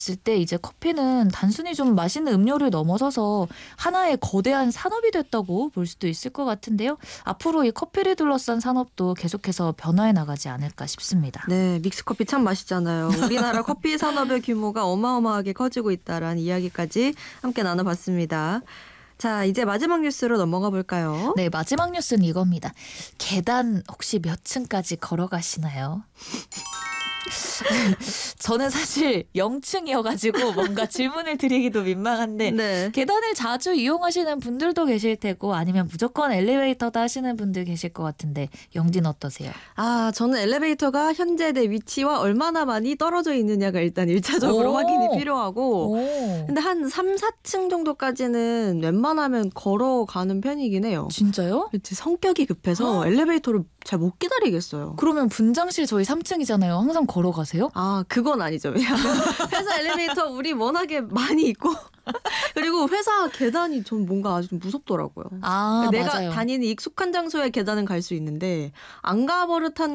때 이제 커피는 단순히 좀 맛있는 음료를 넘어서서 하나의 거대한 산업이 됐다고 볼 수도 있을 것 같은데요. 앞으로 이 커피를 둘러싼 산업도 계속해서 변화해 나가지 않을까 싶습니다. 네, 믹스커피 참 맛있잖아요. 우리나라 커피 산업의 규모가 어마어마하게 커지고 있다라는 이야기까지 함께 나눠봤습니다. 자, 이제 마지막 뉴스로 넘어가 볼까요? 네, 마지막 뉴스는 이겁니다. 계단 혹시 몇 층까지 걸어가시나요? 저는 사실 0층이어가지고 뭔가 질문을 드리기도 민망한데 네. 계단을 자주 이용하시는 분들도 계실 테고 아니면 무조건 엘리베이터다 하시는 분들 계실 것 같은데 영진 어떠세요? 아, 저는 엘리베이터가 현재 내 위치와 얼마나 많이 떨어져 있느냐가 일단 1차적으로 오. 확인이 필요하고 오, 근데 한 3, 4층 정도까지는 웬만하면 걸어가는 편이긴 해요. 진짜요? 제 성격이 급해서 엘리베이터를 잘 못 기다리겠어요. 그러면 분장실 저희 3층이잖아요. 항상 걸어가세요? 아, 그건 아니죠. 왜냐하면 회사 엘리베이터 우리 워낙에 많이 있고 그리고 회사 계단이 전 뭔가 아주 좀 무섭더라고요. 아, 내가 맞아요. 다니는 익숙한 장소의 계단은 갈 수 있는데 안 가버릇한